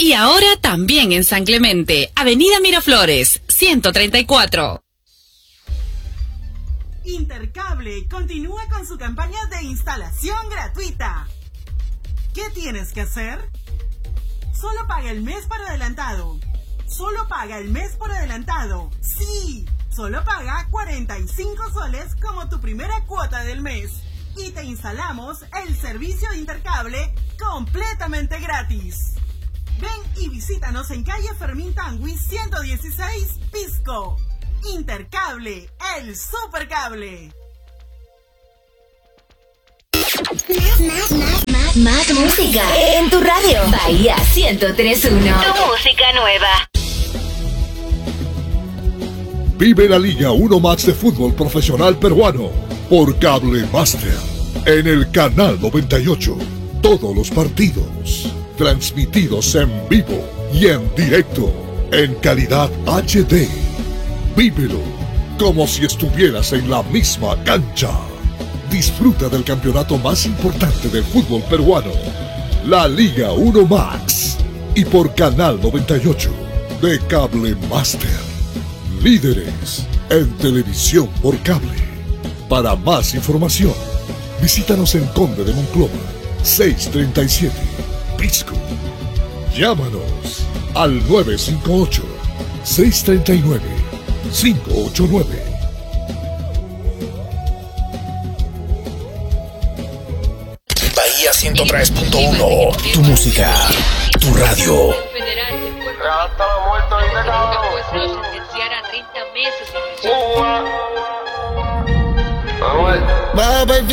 Y ahora también en San Clemente, Avenida Miraflores, 134. Intercable continúa con su campaña de instalación gratuita. ¿Qué tienes que hacer? Solo paga el mes por adelantado. Solo paga el mes por adelantado. Sí, solo paga 45 soles como tu primera cuota del mes. Y te instalamos el servicio de Intercable completamente gratis. Ven y visítanos en calle Fermín Tangui 116, Pisco. Intercable, el supercable. Más música en tu radio. Bahía 103.1. Tu música nueva. Vive la Liga 1 Max de fútbol profesional peruano por Cable Master en el canal 98. Todos los partidos transmitidos en vivo y en directo en calidad HD. Vívelo como si estuvieras en la misma cancha. Disfruta del campeonato más importante del fútbol peruano, la Liga 1 Max, y por Canal 98 de Cable Master. Líderes en televisión por cable. Para más información, visítanos en Conde de Monclova, 637, Pisco. Llámanos al 958-639-589. Bahía 103.1, tu música, tu radio. Hasta la muerte, ¿viste, cabrón? Lo sentenciara a 30 meses en prisión. Manuel.